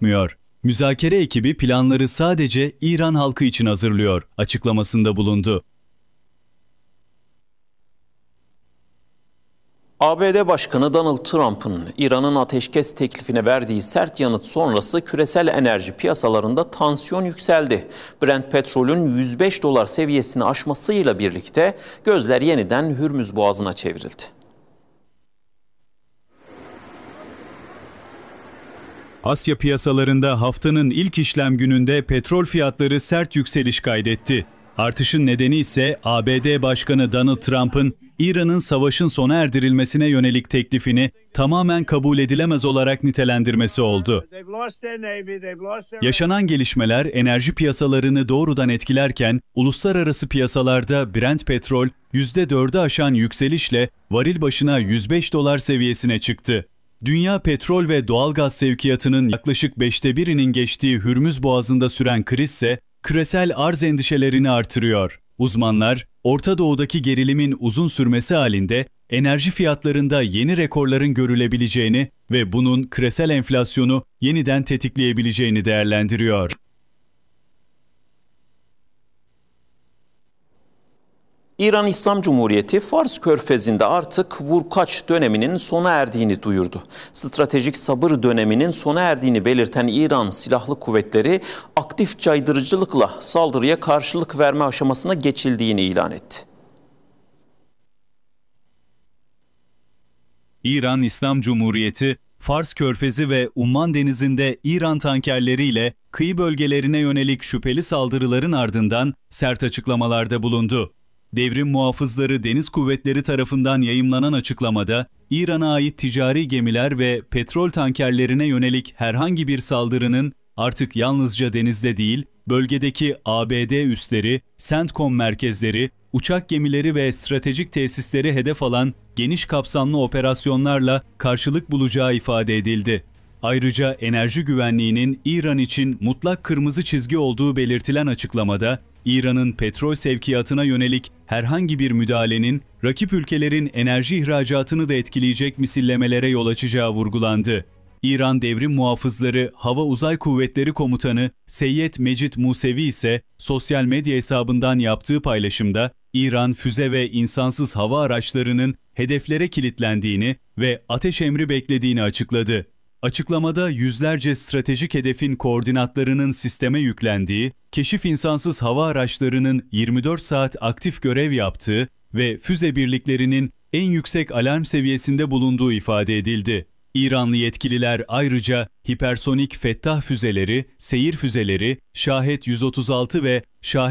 yapmıyor. Müzakere ekibi planları sadece İran halkı için hazırlıyor açıklamasında bulundu. ABD Başkanı Donald Trump'ın İran'ın ateşkes teklifine verdiği sert yanıt sonrası küresel enerji piyasalarında tansiyon yükseldi. Brent petrolün $105 seviyesini aşmasıyla birlikte gözler yeniden Hürmüz Boğazı'na çevrildi. Asya piyasalarında haftanın ilk işlem gününde petrol fiyatları sert yükseliş kaydetti. Artışın nedeni ise ABD Başkanı Donald Trump'ın İran'ın savaşın sona erdirilmesine yönelik teklifini tamamen kabul edilemez olarak nitelendirmesi oldu. Yaşanan gelişmeler enerji piyasalarını doğrudan etkilerken uluslararası piyasalarda Brent petrol %4'ü aşan yükselişle varil başına $105 seviyesine çıktı. Dünya petrol ve doğalgaz sevkiyatının yaklaşık 1/5'inin geçtiği Hürmüz Boğazı'nda süren kriz ise küresel arz endişelerini artırıyor. Uzmanlar, Orta Doğu'daki gerilimin uzun sürmesi halinde enerji fiyatlarında yeni rekorların görülebileceğini ve bunun küresel enflasyonu yeniden tetikleyebileceğini değerlendiriyor. İran İslam Cumhuriyeti Fars Körfezi'nde artık vur-kaç döneminin sona erdiğini duyurdu. Stratejik sabır döneminin sona erdiğini belirten İran Silahlı Kuvvetleri aktif caydırıcılıkla saldırıya karşılık verme aşamasına geçildiğini ilan etti. İran İslam Cumhuriyeti, Fars Körfezi ve Umman Denizi'nde İran tankerleriyle kıyı bölgelerine yönelik şüpheli saldırıların ardından sert açıklamalarda bulundu. Devrim Muhafızları Deniz Kuvvetleri tarafından yayımlanan açıklamada, İran'a ait ticari gemiler ve petrol tankerlerine yönelik herhangi bir saldırının artık yalnızca denizde değil, bölgedeki ABD üsleri, CENTCOM merkezleri, uçak gemileri ve stratejik tesisleri hedef alan geniş kapsamlı operasyonlarla karşılık bulacağı ifade edildi. Ayrıca enerji güvenliğinin İran için mutlak kırmızı çizgi olduğu belirtilen açıklamada, İran'ın petrol sevkiyatına yönelik herhangi bir müdahalenin rakip ülkelerin enerji ihracatını da etkileyecek misillemelere yol açacağı vurgulandı. İran Devrim Muhafızları Hava Uzay Kuvvetleri Komutanı Seyyed Mecid Musevi ise sosyal medya hesabından yaptığı paylaşımda İran füze ve insansız hava araçlarının hedeflere kilitlendiğini ve ateş emri beklediğini açıkladı. Açıklamada yüzlerce stratejik hedefin koordinatlarının sisteme yüklendiği, keşif insansız hava araçlarının 24 saat aktif görev yaptığı ve füze birliklerinin en yüksek alarm seviyesinde bulunduğu ifade edildi. İranlı yetkililer ayrıca hipersonik Fettah füzeleri, seyir füzeleri, Şahed-136 ve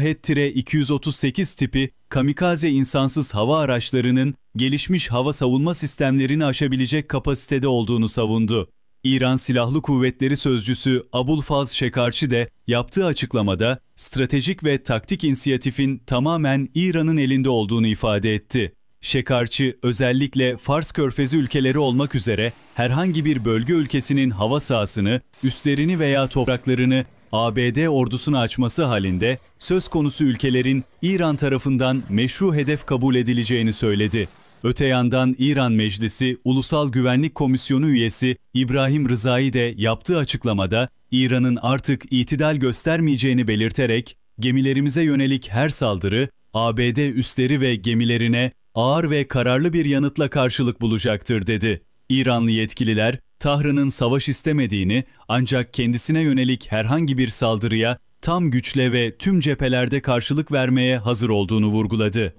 Şahed-238 tipi kamikaze insansız hava araçlarının gelişmiş hava savunma sistemlerini aşabilecek kapasitede olduğunu savundu. İran Silahlı Kuvvetleri Sözcüsü Abulfaz Şekarçi de yaptığı açıklamada stratejik ve taktik inisiyatifin tamamen İran'ın elinde olduğunu ifade etti. Şekarçi özellikle Fars Körfezi ülkeleri olmak üzere herhangi bir bölge ülkesinin hava sahasını, üslerini veya topraklarını ABD ordusuna açması halinde söz konusu ülkelerin İran tarafından meşru hedef kabul edileceğini söyledi. Öte yandan İran Meclisi Ulusal Güvenlik Komisyonu üyesi İbrahim Rızai de yaptığı açıklamada İran'ın artık itidal göstermeyeceğini belirterek gemilerimize yönelik her saldırı ABD üsleri ve gemilerine ağır ve kararlı bir yanıtla karşılık bulacaktır dedi. İranlı yetkililer Tahran'ın savaş istemediğini ancak kendisine yönelik herhangi bir saldırıya tam güçle ve tüm cephelerde karşılık vermeye hazır olduğunu vurguladı.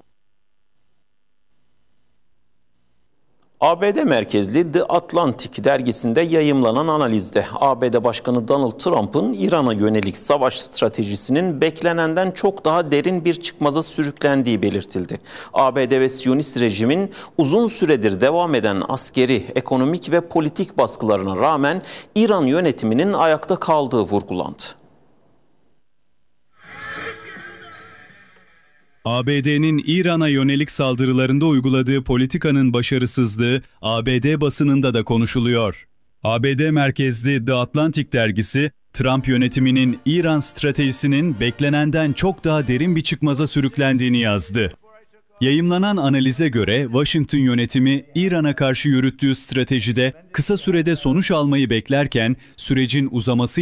ABD merkezli The Atlantic dergisinde yayımlanan analizde ABD Başkanı Donald Trump'ın İran'a yönelik savaş stratejisinin beklenenden çok daha derin bir çıkmaza sürüklendiği belirtildi. ABD ve Siyonist rejimin uzun süredir devam eden askeri, ekonomik ve politik baskılarına rağmen İran yönetiminin ayakta kaldığı vurgulandı. ABD'nin İran'a yönelik saldırılarında uyguladığı politikanın başarısızlığı ABD basınında da konuşuluyor. ABD merkezli The Atlantic dergisi, Trump yönetiminin İran stratejisinin beklenenden çok daha derin bir çıkmaza sürüklendiğini yazdı. Yayımlanan analize göre Washington yönetimi İran'a karşı yürüttüğü stratejide kısa sürede sonuç almayı beklerken sürecin uzaması